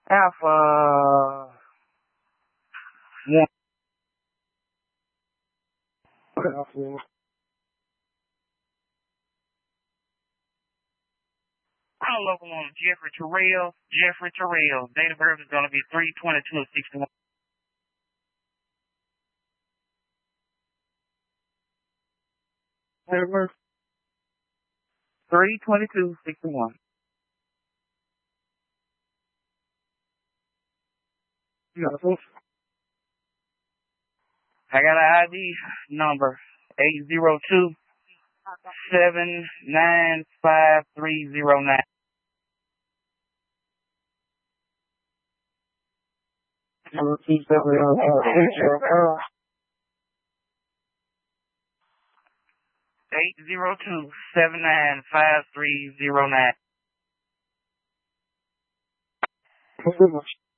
Alpha 1. Alpha 1. I'm local on Jeffrey Terrell. Date of birth is going to be 3/22/61. Date of birth 3/22/61. You got a social? I got an ID number 802-795-309. Number 802-795-309.